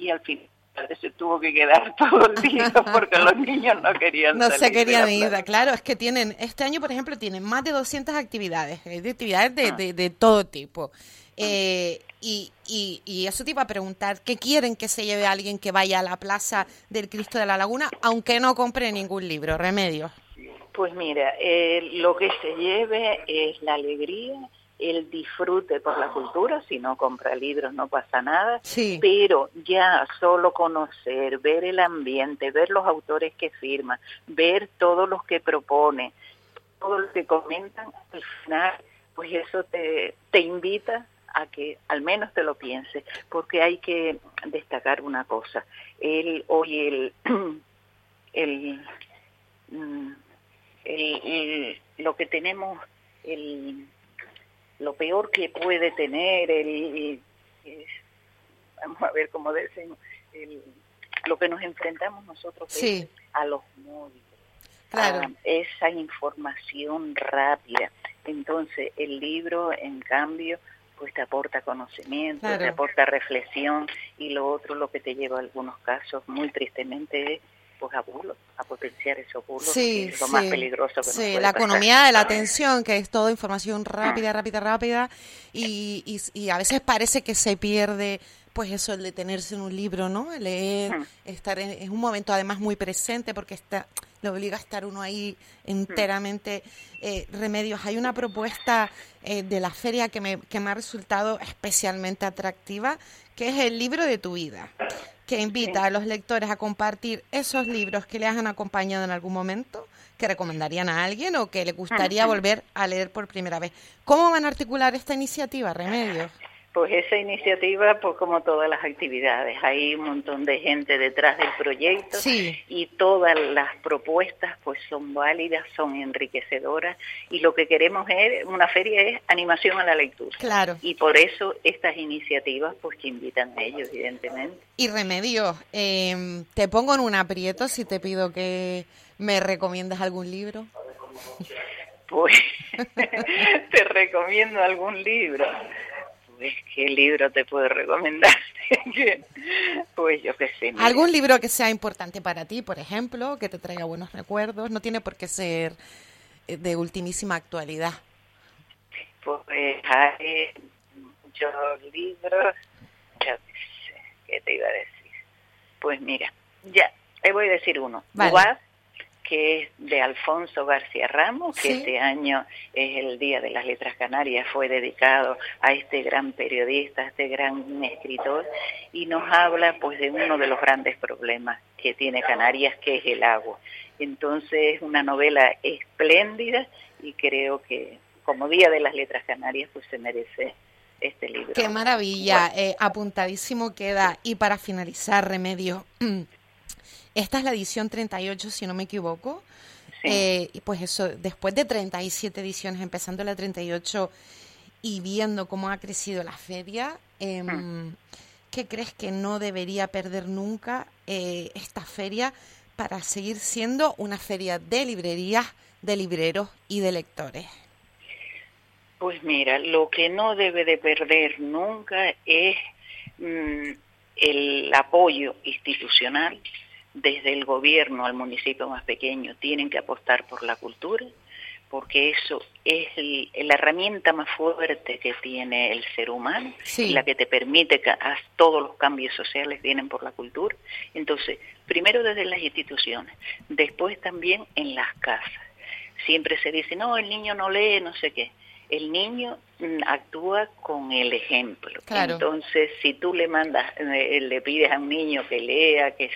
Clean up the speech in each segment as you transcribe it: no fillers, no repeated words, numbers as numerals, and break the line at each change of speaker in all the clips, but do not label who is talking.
y al final se tuvo que quedar todo el día porque los niños no querían
No
salir
se querían
de la
ir,
plaza.
claro, es que este año, por ejemplo, tienen más de 200 actividades, de actividades
Ah.
de todo tipo. Y eso te iba a preguntar, ¿qué quieren que se lleve alguien que vaya a la Plaza del Cristo de la Laguna, aunque no compre ningún libro? Remedios.
Pues mira, lo que se lleve es la alegría, el disfrute por la cultura. Si no compra libros no pasa nada,
Sí.
pero ya solo conocer, ver el ambiente, ver los autores que firman, ver todos los que proponen, todo lo que comentan, al final, pues eso te invita a que al menos te lo pienses, porque hay que destacar una cosa. Hoy lo que tenemos, lo peor que puede tener, vamos a ver cómo decimos, lo que nos enfrentamos nosotros
Sí.
es a los móviles,
Claro.
a esa información rápida. Entonces el libro, en cambio, pues te aporta conocimiento,
Claro.
te aporta reflexión, y lo otro, lo que te lleva a algunos casos, muy tristemente, es pues a bulos, a potenciar esos bulos,
Sí,
que es lo más peligroso que nos puede
la
pasar.
economía de la atención, que es toda información rápida, y a veces parece que se pierde, pues eso, el detenerse en un libro, ¿no? El leer, es un momento además muy presente, porque le obliga a estar uno ahí enteramente. Remedios, hay una propuesta de la feria que me ha resultado especialmente atractiva, que es el libro de tu vida, que invita a los lectores a compartir esos libros que les han acompañado en algún momento, que recomendarían a alguien o que le gustaría volver a leer por primera vez. ¿Cómo van a articular esta iniciativa, Remedios?
Pues esa iniciativa, pues como todas las actividades, hay un montón de gente detrás del proyecto,
Sí.
Y todas las propuestas pues son válidas, son enriquecedoras, y lo que queremos una feria es animación a la lectura.
Claro.
Y por eso estas iniciativas pues que invitan a ellos, evidentemente.
Y Remedios, te pongo en un aprieto si te pido que me recomiendas algún libro.
Pues te recomiendo algún libro. Pues, ¿qué libro te puedo recomendar? Pues yo qué sé. Mira.
¿Algún libro que sea importante para ti, por ejemplo, que te traiga buenos recuerdos? No tiene por qué ser de ultimísima actualidad.
Pues hay muchos libros. Yo qué sé, ¿qué te iba a decir? Pues mira, ya, te voy a decir uno.
Vale.
Guad, que es de Alfonso García Ramos, que
Sí.
este año es el Día de las Letras Canarias, fue dedicado a este gran periodista, a este gran escritor, y nos habla pues de uno de los grandes problemas que tiene Canarias, que es el agua. Entonces es una novela espléndida, y creo que como Día de las Letras Canarias pues se merece este libro.
¡Qué maravilla!
Bueno.
Apuntadísimo queda. Y para finalizar, Remedios, esta es la edición 38, si no me equivoco.
Sí.
Y pues eso, después de 37 ediciones, empezando la 38 y viendo cómo ha crecido la feria, ¿qué crees que no debería perder nunca esta feria para seguir siendo una feria de librerías, de libreros y de lectores?
Pues mira, lo que no debe de perder nunca es el apoyo institucional. Desde el gobierno al municipio más pequeño tienen que apostar por la cultura, porque eso es la herramienta más fuerte que tiene el ser humano,
Sí.
la que te permite que todos los cambios sociales vienen por la cultura. Entonces, primero desde las instituciones, después también en las casas. Siempre se dice, no, el niño no lee, no sé qué. El niño actúa con el ejemplo.
Claro.
Entonces, si tú le pides a un niño que lea, que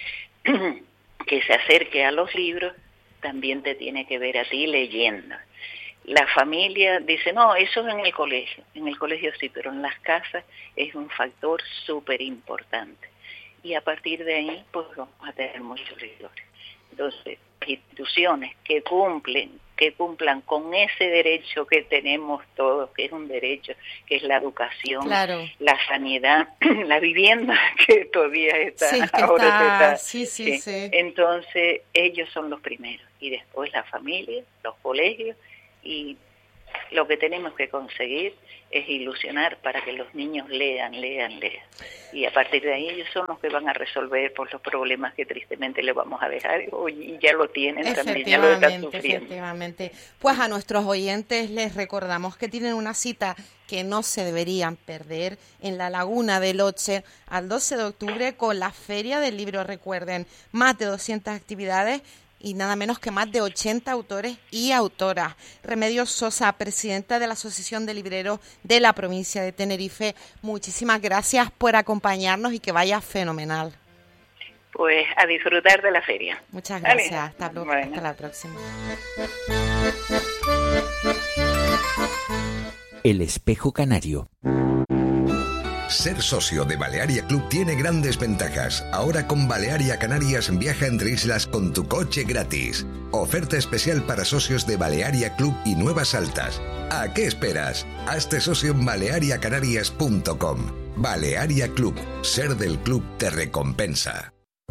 se acerque a los libros, también te tiene que ver a ti leyendo. La familia dice, no, eso es en el colegio sí, pero en las casas es un factor súper importante. Y a partir de ahí, pues vamos a tener muchos lectores. Entonces, instituciones que cumplan con ese derecho que tenemos todos, que es un derecho, que es la educación,
Claro.
la sanidad, la vivienda, que todavía está,
Sí, que
ahora
está, sí.
Entonces, ellos son los primeros, y después la familia, los colegios, y lo que tenemos que conseguir es ilusionar para que los niños lean. Y a partir de ahí ellos son los que van a resolver por los problemas que tristemente les vamos a dejar, y ya lo tienen también, ya lo están sufriendo.
Efectivamente. Pues a nuestros oyentes les recordamos que tienen una cita que no se deberían perder en la Laguna del Oche al 12 de octubre con la Feria del Libro. Recuerden, más de 200 actividades y nada menos que más de 80 autores y autoras. Remedios Sosa, presidenta de la Asociación de Libreros de la provincia de Tenerife, muchísimas gracias por acompañarnos y que vaya fenomenal.
Pues a disfrutar de la feria.
Muchas gracias. Hasta la próxima.
El espejo canario.
Ser socio de Balearia Club tiene grandes ventajas. Ahora con Balearia Canarias viaja entre islas con tu coche gratis. Oferta especial para socios de Balearia Club y Nuevas Altas. ¿A qué esperas? Hazte socio en baleariacanarias.com. Balearia Club. Ser del club te recompensa.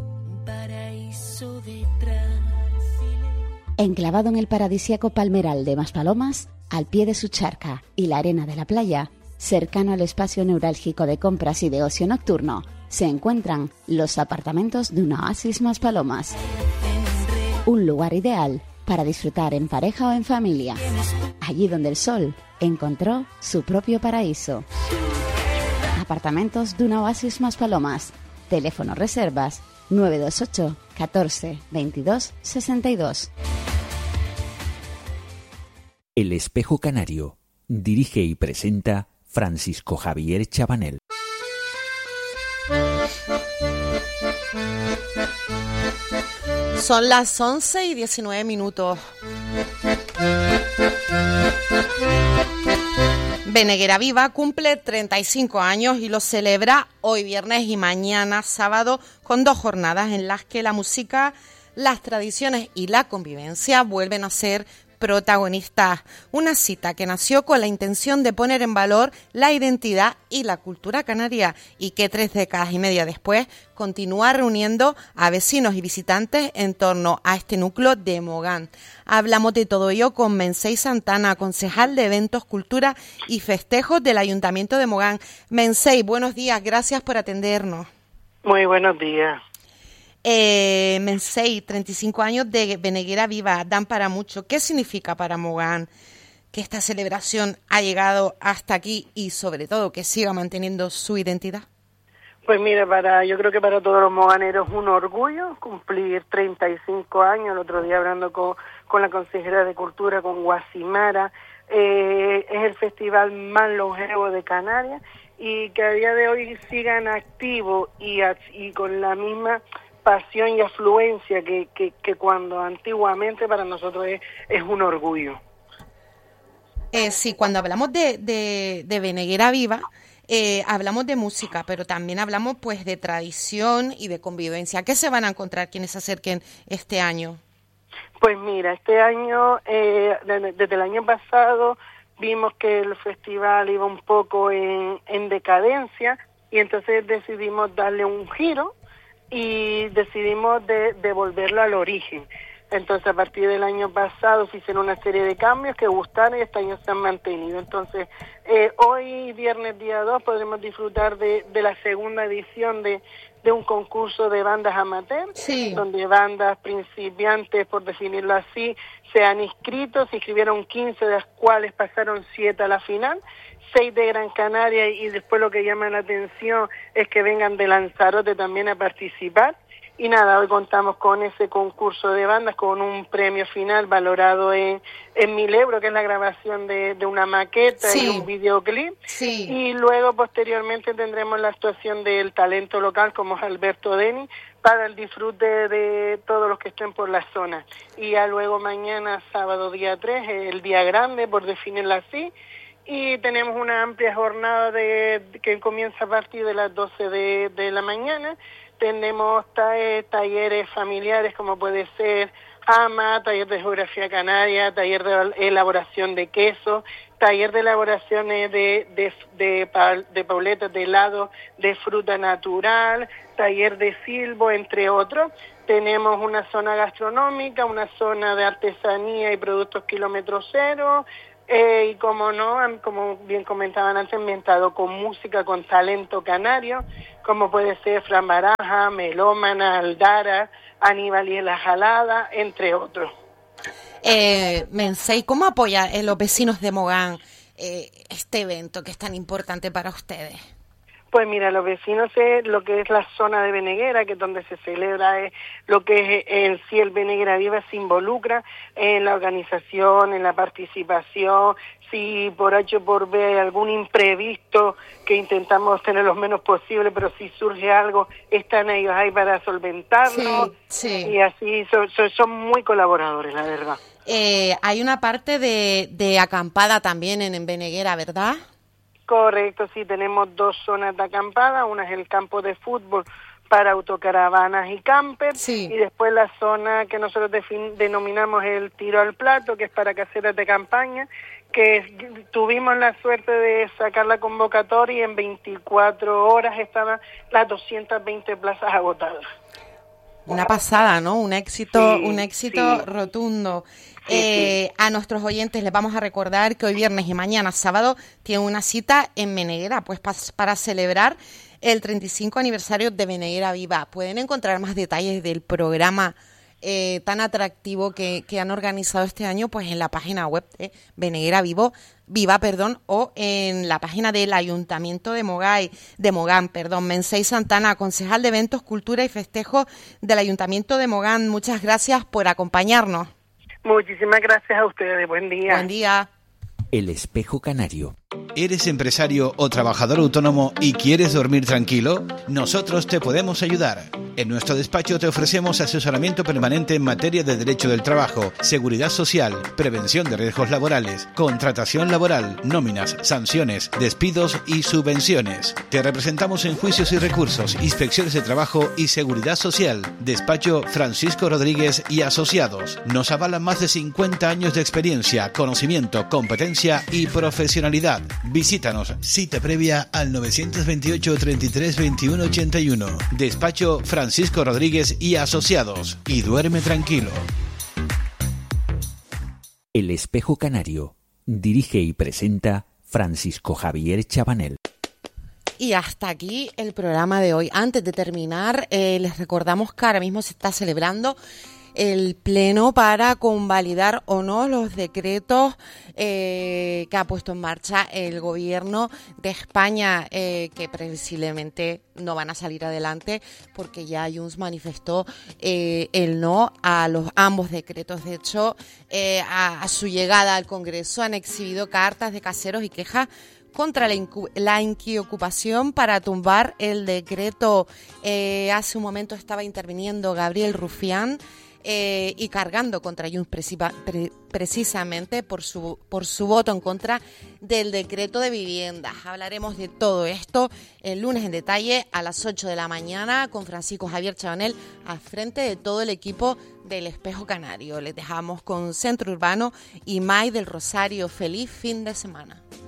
Enclavado en el paradisíaco palmeral de Maspalomas, al pie de su charca y la arena de la playa, cercano al espacio neurálgico de compras y de ocio nocturno, se encuentran los apartamentos de un oasis Maspalomas. Un lugar ideal para disfrutar en pareja o en familia. Allí donde el sol encontró su propio paraíso. Apartamentos de un oasis Maspalomas. Teléfono reservas 928 14 22 62.
El espejo canario. Dirige y presenta Francisco Javier Chabanel.
Son las 11:19. Beneguera Viva cumple 35 años y lo celebra hoy viernes y mañana sábado con 2 jornadas en las que la música, las tradiciones y la convivencia vuelven a ser protagonistas. Una cita que nació con la intención de poner en valor la identidad y la cultura canaria y que 3 décadas y media después continúa reuniendo a vecinos y visitantes en torno a este núcleo de Mogán. Hablamos de todo ello con Mensei Santana, concejal de Eventos, Cultura y Festejos del Ayuntamiento de Mogán. Mensei, buenos días, gracias por atendernos.
Muy buenos días.
Mensei, 35 años de Beneguera Viva, dan para mucho. ¿Qué significa para Mogán que esta celebración ha llegado hasta aquí y sobre todo que siga manteniendo su identidad?
Pues mira, yo creo que para todos los moganeros es un orgullo cumplir 35 años. El otro día hablando con la consejera de Cultura, con Guasimara, es el festival más longevo de Canarias y que a día de hoy sigan activos y con la misma pasión y afluencia que cuando antiguamente para nosotros es un orgullo.
Sí, cuando hablamos de Beneguera Viva, hablamos de música, pero también hablamos pues de tradición y de convivencia. ¿Qué se van a encontrar quienes se acerquen este año?
Pues mira, este año, desde el año pasado, vimos que el festival iba un poco en decadencia y entonces decidimos darle un giro y decidimos devolverlo al origen. Entonces, a partir del año pasado se hicieron una serie de cambios que gustaron y este año se han mantenido. Entonces, hoy, viernes día 2, podremos disfrutar de la segunda edición de un concurso de bandas amateur, sí, donde bandas principiantes, por definirlo así, se han inscrito, se inscribieron 15, de las cuales pasaron 7 a la final, 6 de Gran Canaria y después lo que llama la atención es que vengan de Lanzarote también a participar. Y nada, hoy contamos con ese concurso de bandas, con un premio final valorado en 1.000 euros, que es la grabación de una maqueta, sí, y un videoclip. Sí. Y luego, posteriormente, tendremos la actuación del talento local, como es Alberto Deni, para el disfrute de todos los que estén por la zona. Y ya luego mañana, sábado día 3, el día grande, por definirlo así, y tenemos una amplia jornada que comienza a partir de las 12 de la mañana. Tenemos talleres familiares como puede ser AMA, taller de geografía canaria, taller de elaboración de queso, taller de elaboraciones de pauletas de helado de fruta natural, taller de silbo, entre otros. Tenemos una zona gastronómica, una zona de artesanía y productos kilómetro cero, Y como no, como bien comentaban antes, ambientado con música, con talento canario, como puede ser Fran Baraja, Melómana, Aldara, Aníbal y la Jalada, entre otros.
Mensei, ¿cómo apoya los vecinos de Mogán este evento que es tan importante para ustedes?
Pues mira, los vecinos es lo que es la zona de Beneguera, que es donde se celebra lo que es en sí el Beneguera Viva, se involucra en la organización, en la participación. Si por H o por B hay algún imprevisto, que intentamos tener lo menos posible, pero si surge algo, están ellos ahí para solventarlo. Sí. Y así son muy colaboradores, la verdad.
Hay una parte de acampada también en Beneguera, ¿verdad?
Correcto, sí, tenemos 2 zonas de acampada, una es el campo de fútbol para autocaravanas y camper, y después la zona que nosotros denominamos el tiro al plato, que es para casetas de campaña, que tuvimos la suerte de sacar la convocatoria y en 24 horas estaban las 220 plazas agotadas.
Una pasada, ¿no? Un éxito rotundo. A nuestros oyentes les vamos a recordar que hoy viernes y mañana sábado tienen una cita en Beneguera, pues para celebrar el 35 aniversario de Beneguera Viva. Pueden encontrar más detalles del programa tan atractivo que han organizado este año, pues en la página web de Beneguera Viva, o en la página del Ayuntamiento de Mogán. Mensei Santana, concejal de Eventos, Cultura y Festejos del Ayuntamiento de Mogán. Muchas gracias por acompañarnos.
Muchísimas gracias a ustedes. Buen día.
Buen día.
El Espejo Canario.
¿Eres empresario o trabajador autónomo y quieres dormir tranquilo? Nosotros te podemos ayudar. En nuestro despacho te ofrecemos asesoramiento permanente en materia de derecho del trabajo, seguridad social, prevención de riesgos laborales, contratación laboral, nóminas, sanciones, despidos y subvenciones. Te representamos en juicios y recursos, inspecciones de trabajo y seguridad social. Despacho Francisco Rodríguez y Asociados. Nos avalan más de 50 años de experiencia, conocimiento, competencia y profesionalidad. Visítanos, cita previa al 928 33 21 81. Despacho Francisco Rodríguez y Asociados. Y duerme tranquilo.
El Espejo Canario. Dirige y presenta Francisco Javier Chabanel.
Y hasta aquí el programa de hoy. Antes de terminar, les recordamos que ahora mismo se está celebrando el pleno para convalidar o no los decretos que ha puesto en marcha el gobierno de España, que previsiblemente no van a salir adelante porque ya Junts manifestó el no a ambos decretos. De hecho, a su llegada al Congreso han exhibido cartas de caseros y quejas contra la inquiocupación para tumbar el decreto. Hace un momento estaba interviniendo Gabriel Rufián, y cargando contra Junts precisamente por su voto en contra del decreto de viviendas. Hablaremos de todo esto el lunes en detalle a las 8 de la mañana con Francisco Javier Chabanel al frente de todo el equipo del Espejo Canario. Les dejamos con Centro Urbano y May del Rosario. Feliz fin de semana.